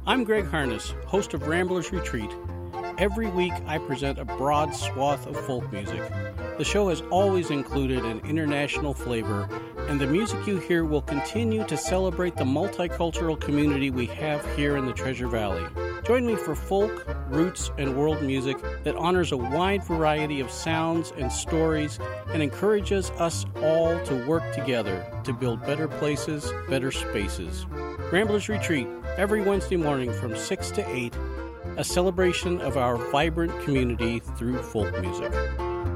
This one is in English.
I'm Greg Harness, host of Ramblers Retreat. Every week I present a broad swath of folk music. The show has always included an international flavor, and the music you hear will continue to celebrate the multicultural community we have here in the Treasure Valley. Join me for folk, roots, and world music that honors a wide variety of sounds and stories and encourages us all to work together to build better places, better spaces. Ramblers Retreat, every Wednesday morning from 6 to 8, a celebration of our vibrant community through folk music.